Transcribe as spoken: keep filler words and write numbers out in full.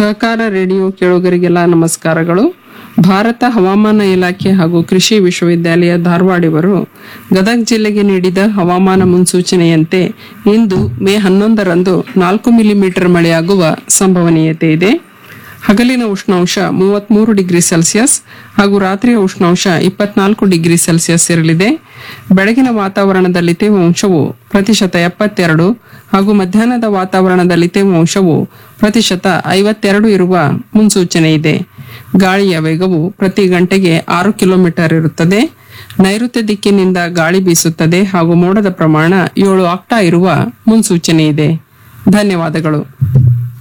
ಸಹಕಾರ ರೇಡಿಯೋ ಕೇಳುಗರಿಗೆಲ್ಲ ನಮಸ್ಕಾರಗಳು. ಭಾರತ ಹವಾಮಾನ ಇಲಾಖೆ ಹಾಗೂ ಕೃಷಿ ವಿಶ್ವವಿದ್ಯಾಲಯ ಧಾರವಾಡ ಇವರು ಗದಗ ಜಿಲ್ಲೆಗೆ ನೀಡಿದ ಹವಾಮಾನ ಮುನ್ಸೂಚನೆಯಂತೆ ಇಂದು ಮೇ ಹನ್ನೊಂದರಂದು ನಾಲ್ಕು ಮಿಲಿಮೀಟರ್ ಮಳೆಯಾಗುವ ಸಂಭವನೀಯತೆ ಇದೆ. ಹಗಲಿನ ಉಷ್ಣಾಂಶ ಮೂವತ್ಮೂರು ಡಿಗ್ರಿ ಸೆಲ್ಸಿಯಸ್ ಹಾಗೂ ರಾತ್ರಿಯ ಉಷ್ಣಾಂಶ ಇಪ್ಪತ್ನಾಲ್ಕು ಡಿಗ್ರಿ ಸೆಲ್ಸಿಯಸ್ ಇರಲಿದೆ. ಬೆಳಗಿನ ವಾತಾವರಣದಲ್ಲಿ ತೇವಾಂಶವು ಪ್ರತಿಶತ ಎಪ್ಪತ್ತೆರಡು ಹಾಗೂ ಮಧ್ಯಾಹ್ನದ ವಾತಾವರಣದಲ್ಲಿ ತೇವಾಂಶವು ಪ್ರತಿಶತ ಐವತ್ತೆರಡು ಇರುವ ಮುನ್ಸೂಚನೆ ಇದೆ. ಗಾಳಿಯ ವೇಗವು ಪ್ರತಿ ಗಂಟೆಗೆ ಆರು ಕಿಲೋಮೀಟರ್ ಇರುತ್ತದೆ. ನೈಋತ್ಯ ದಿಕ್ಕಿನಿಂದ ಗಾಳಿ ಬೀಸುತ್ತದೆ ಹಾಗೂ ಮೋಡದ ಪ್ರಮಾಣ ಏಳು ಆಕ್ಟಾ ಇರುವ ಮುನ್ಸೂಚನೆ ಇದೆ. ಧನ್ಯವಾದಗಳು.